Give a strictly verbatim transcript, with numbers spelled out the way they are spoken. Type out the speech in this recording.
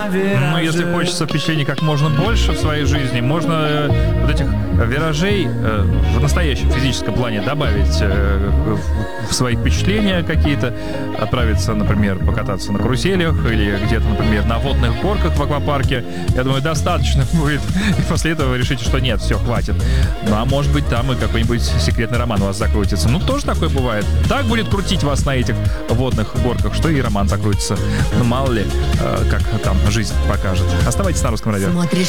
Ну, если хочется впечатлений как можно больше в своей жизни, можно э, вот этих виражей э, в настоящем физическом плане добавить э, в, в свои впечатления какие-то, отправиться, например, покататься на каруселях или где-то, например, на водных горках в аквапарке. Я думаю, достаточно будет. И после этого вы решите, что нет, все, хватит. Ну, а может быть, там и какой-нибудь секретный роман у вас закрутится. Ну, тоже такое бывает. Так будет крутить вас на этих водных горках, что и роман закрутится. Ну, мало ли, э, как там жизнь покажет. Оставайтесь на Русском радио. Смотришь